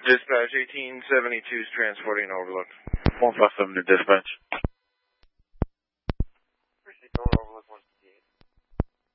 Dispatch 1872 is transporting Overlook. 157 to dispatch. Appreciate going Overlook 158.